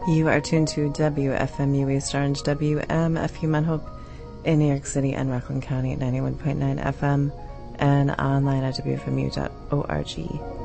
You are tuned to WFMU East Orange, WMFU Mount Hope in New York City and Rockland County at 91.9 FM and online at WFMU.org.